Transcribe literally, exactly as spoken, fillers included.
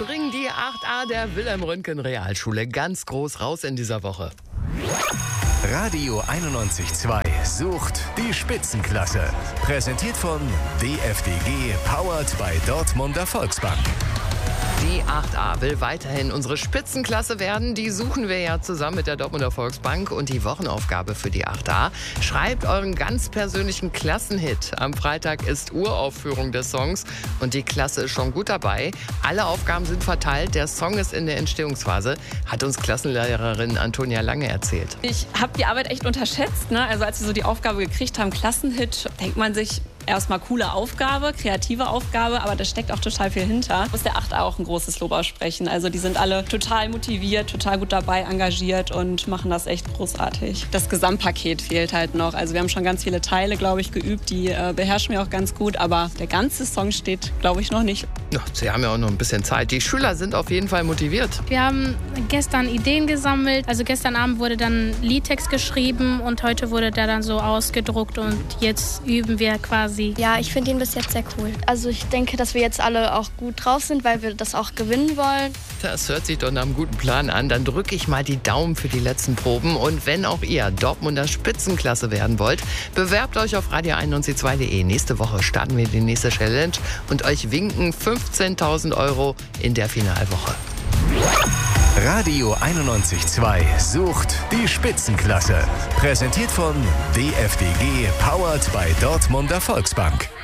bringen die acht a der Wilhelm-Röntgen-Realschule ganz groß raus in dieser Woche. Radio einundneunzig Komma zwei sucht die Spitzenklasse. Präsentiert von D F D G, powered by Dortmunder Volksbank. Die acht a will weiterhin unsere Spitzenklasse werden. Die suchen wir ja zusammen mit der Dortmunder Volksbank. Und die Wochenaufgabe für die acht a: schreibt euren ganz persönlichen Klassenhit. Am Freitag ist Uraufführung des Songs und die Klasse ist schon gut dabei. Alle Aufgaben sind verteilt. Der Song ist in der Entstehungsphase, hat uns Klassenlehrerin Antonia Lange erzählt. Ich habe die Arbeit echt unterschätzt. Ne? Also als wir so die Aufgabe gekriegt haben, Klassenhit, denkt man sich, erstmal coole Aufgabe, kreative Aufgabe, aber da steckt auch total viel hinter. Muss der acht a auch ein großes Lob aussprechen. Also die sind alle total motiviert, total gut dabei, engagiert und machen das echt großartig. Das Gesamtpaket fehlt halt noch. Also wir haben schon ganz viele Teile, glaube ich, geübt, die äh, beherrschen wir auch ganz gut, aber der ganze Song steht, glaube ich, noch nicht. Ja, Sie haben ja auch noch ein bisschen Zeit. Die Schüler sind auf jeden Fall motiviert. Wir haben gestern Ideen gesammelt. Also gestern Abend wurde dann Liedtext geschrieben und heute wurde der dann so ausgedruckt und jetzt üben wir quasi. Ja, ich finde ihn bis jetzt sehr cool. Also ich denke, dass wir jetzt alle auch gut drauf sind, weil wir das auch gewinnen wollen. Das hört sich doch nach einem guten Plan an. Dann drücke ich mal die Daumen für die letzten Proben. Und wenn auch ihr Dortmunder Spitzenklasse werden wollt, bewerbt euch auf radio einundneunzig Komma zwei punkt de. Nächste Woche starten wir die nächste Challenge und euch winken fünfzehntausend Euro in der Finalwoche. Radio einundneunzig Komma zwei sucht die Spitzenklasse. Präsentiert von D F D G, powered by Dortmunder Volksbank.